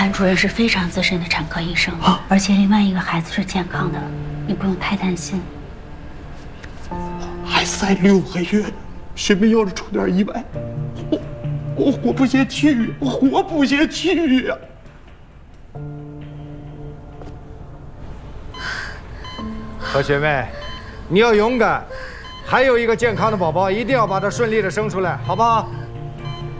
韩主任是非常资深的产科医生，而且另外一个孩子是健康的，你不用太担心。 孩子才6个月，顺便要是出点意外，我活不下去，我活不下去呀！ 何学妹，你要勇敢，还有一个健康的宝宝，一定要把他顺利的生出来，好不好？